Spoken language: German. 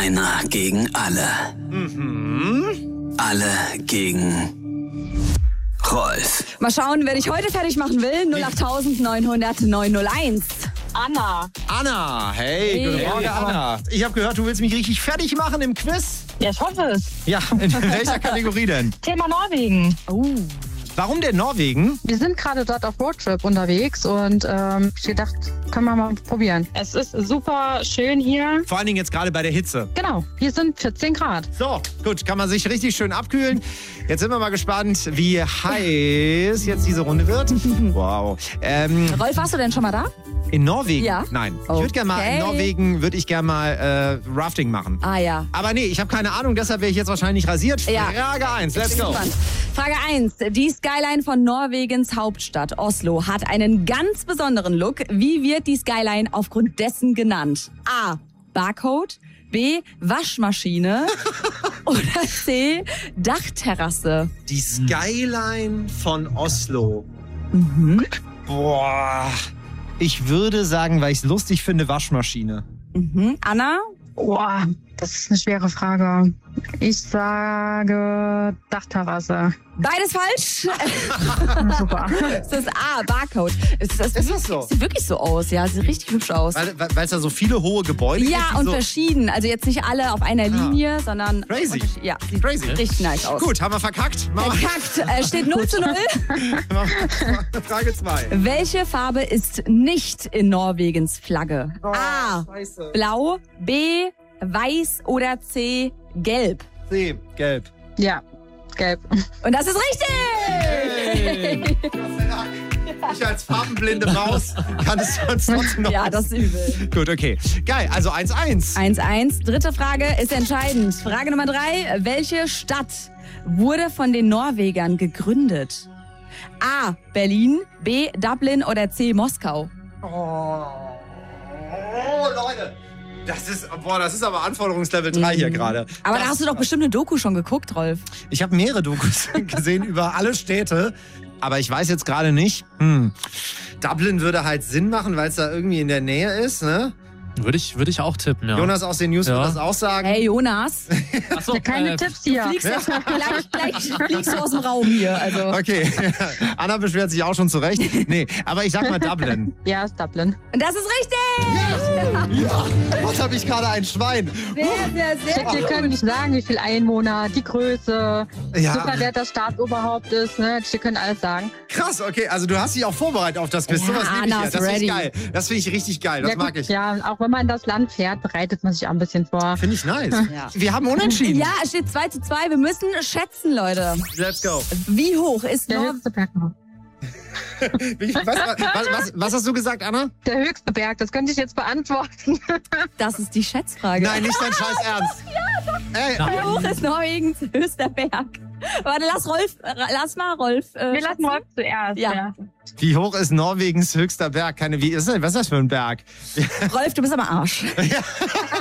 Einer gegen alle. Alle gegen Rolf. Mal schauen, wer ich heute fertig machen will. 08.900 901. Anna. Anna, hey, guten Morgen, Anna. Ich habe gehört, du willst mich richtig fertig machen im Quiz. Ja, ich hoffe es. Ja, in welcher Kategorie denn? Thema Norwegen. Warum denn Norwegen? Wir sind gerade dort auf Roadtrip unterwegs und ich gedacht, können wir mal probieren. Es ist super schön hier. Vor allen Dingen jetzt gerade bei der Hitze. Genau, hier sind 14 Grad. So, gut, kann man sich richtig schön abkühlen. Jetzt sind wir mal gespannt, wie heiß jetzt diese Runde wird. Wow. Rolf, warst du denn schon mal da? In Norwegen? Ja. Nein. Ich würde gerne mal in Norwegen Rafting machen. Ah ja. Aber nee, ich habe keine Ahnung, deshalb wäre ich jetzt wahrscheinlich rasiert. Ja. Frage 1, let's Ich bin go. gespannt. Frage 1. Die Skyline von Norwegens Hauptstadt Oslo hat einen ganz besonderen Look. Wie wird die Skyline aufgrund dessen genannt? A. Barcode. B. Waschmaschine. Oder C. Dachterrasse. Die Skyline von Oslo. Boah. Ich würde sagen, weil ich es lustig finde, Waschmaschine. Anna? Boah, das ist eine schwere Frage. Ich sage Dachterrasse. Beides falsch. Super. Es ist A. Barcode. Ist das so? Sieht wirklich so aus, ja. Sieht richtig hübsch aus. Weil es da so viele hohe Gebäude gibt. Ja, und so. verschieden. Also jetzt nicht alle auf einer Linie, sondern... Crazy. Ja, sieht Crazy. richtig nice aus. Gut, haben wir verkackt. Verkackt. Steht 0:0. Frage 2. Welche Farbe ist nicht in Norwegens Flagge? A. Scheiße. Blau. B. Weiß. Oder C. Gelb. C, gelb. Ja, gelb. Und das ist richtig! Hey. Ich als farbenblinde Maus kann es sonst trotzdem noch. Ja, das ist übel. Gut, okay. Geil, also 1-1. 1:1. Dritte Frage ist entscheidend. Frage Nummer 3. Welche Stadt wurde von den Norwegern gegründet? A. Berlin, B. Dublin oder C. Moskau? Oh, Leute. Das ist aber Anforderungslevel 3 hier gerade. Aber da hast du doch bestimmt eine Doku schon geguckt, Rolf. Ich habe mehrere Dokus gesehen über alle Städte, aber ich weiß jetzt gerade nicht. Dublin würde halt Sinn machen, weil es da irgendwie in der Nähe ist, ne? Würde ich auch tippen, ja. Jonas aus den News Ja. wird das auch sagen. Hey Jonas, Achso, Keine Tipps hier. fliegst jetzt gleich fliegst du aus dem Raum hier. Also. Okay, Anna beschwert sich auch schon zurecht. Nee, aber ich sag mal Dublin. Ja, ist Dublin. Und das ist richtig! Ja, was habe ich gerade ein Schwein? Sehr Wir können nicht sagen, wie viele Einwohner, die Größe, Ja. super wer das Staatsoberhaupt ist. Ne? Wir können alles sagen. Krass, okay, also du hast dich auch vorbereitet auf das Quiz. Ja, Sowas liebe ich Anna ja. ist Das finde ich ready. geil. Das finde ich richtig geil. Das Ja, mag gut, ich. ja, auch wenn man in das Land fährt, bereitet man sich auch ein bisschen vor. Finde ich nice. Ja. Wir haben unentschieden. Ja, es steht 2:2. Wir müssen schätzen, Leute. Let's go. Wie hoch ist Der Norwegen? höchste Berg noch. Was hast du gesagt, Anna? Der höchste Berg, das könnte ich jetzt beantworten. Das ist die Schätzfrage. Nein, nicht dein Scheiß Ernst. Ey, Wie hoch ist Norwegens höchster Berg? Warte, lass mal Rolf. Wir lassen Rolf zuerst. Ja. wie hoch ist Norwegens höchster Berg? Was ist das für ein Berg? Rolf, du bist am Arsch.